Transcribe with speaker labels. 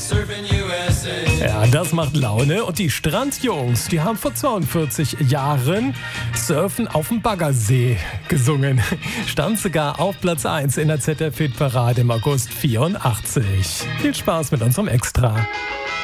Speaker 1: Ja, das macht Laune. Und die Strandjungs, die haben vor 42 Jahren Surfen auf dem Baggersee gesungen. Stand sogar auf Platz 1 in der ZDF-Hitparade im August 84. Viel Spaß mit unserem Extra.